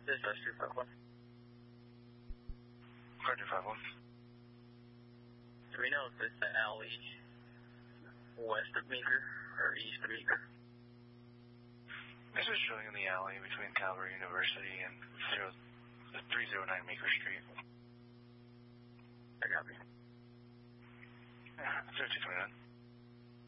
Dispatch 251. Car 251. Do we know if it's the alley west of Meeker or east of Meeker? This is showing in the alley between Calvary University and 309 Meeker Street. I got you. Yeah, 3229.